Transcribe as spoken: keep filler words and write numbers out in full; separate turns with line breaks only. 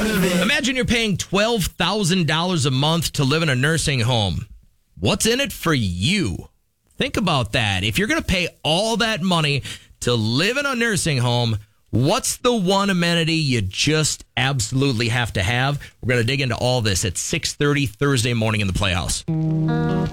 Imagine you're paying twelve thousand dollars a month to live in a nursing home. What's in it for you? Think about that. If you're going to pay all that money to live in a nursing home, what's the one amenity you just absolutely have to have? We're going to dig into all this at six thirty Thursday morning in the Playhouse.